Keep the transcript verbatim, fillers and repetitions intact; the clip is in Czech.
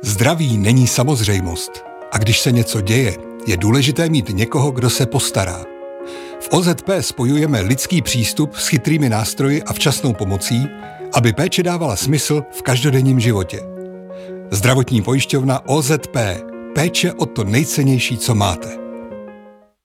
Zdraví není samozřejmost a když se něco děje, je důležité mít někoho, kdo se postará. V O Z P spojujeme lidský přístup s chytrými nástroji a včasnou pomocí, aby péče dávala smysl v každodenním životě. Zdravotní pojišťovna O Z P. Péče o to nejcennější, co máte.